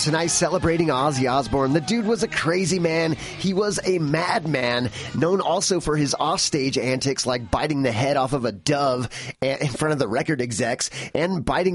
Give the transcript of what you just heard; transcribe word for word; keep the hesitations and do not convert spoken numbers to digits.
tonight celebrating Ozzy Osbourne. The dude was a crazy man. He was a madman, known also for his offstage antics like biting the head off of a dove in front of the record execs and biting